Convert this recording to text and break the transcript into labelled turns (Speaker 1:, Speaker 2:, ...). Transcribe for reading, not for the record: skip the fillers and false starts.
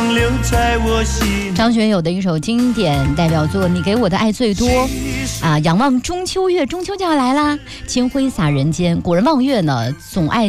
Speaker 1: 永留在我心。
Speaker 2: 张学友的一首经典代表作《你给我的爱最多》啊，仰望中秋月，中秋就要来啦，清辉洒人间。古人望月呢，总爱